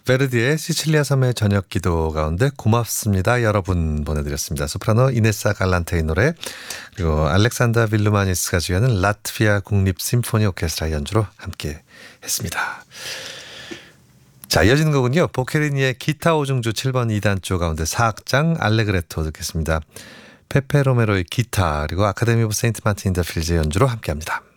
베르디의 시칠리아 섬의 저녁 기도 가운데 고맙습니다 여러분 보내드렸습니다. 소프라노 이네사 갈란테의 노래, 그리고 알렉산더 빌루마니스가 주연은 라트비아 국립 심포니 오케스트라 연주로 함께 했습니다. 자, 이어지는 곡은요, 보케리니의 기타 오중주 7번 2단조 가운데 4악장 알레그레토 듣겠습니다. 페페 로메로의 기타, 그리고 아카데미 오브 세인트 마틴 인 더 필즈의 연주로 함께합니다.